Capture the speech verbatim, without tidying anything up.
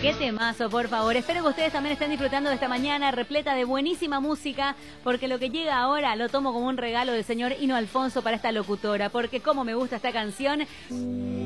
Qué temazo, por favor. Espero que ustedes también estén disfrutando de esta mañana repleta de buenísima música, porque lo que llega ahora lo tomo como un regalo del señor Hino Alfonso para esta locutora, porque cómo me gusta esta canción.